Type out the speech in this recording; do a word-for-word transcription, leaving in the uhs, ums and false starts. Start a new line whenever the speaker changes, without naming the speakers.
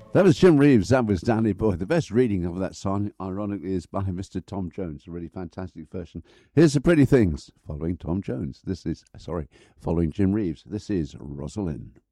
That was Jim Reeves. That was Danny Boy. The best reading of that song, ironically, is by Mister Tom Jones. A really fantastic version. Here's the Pretty Things, following Tom Jones. This is, sorry, following Jim Reeves. This is Rosalind.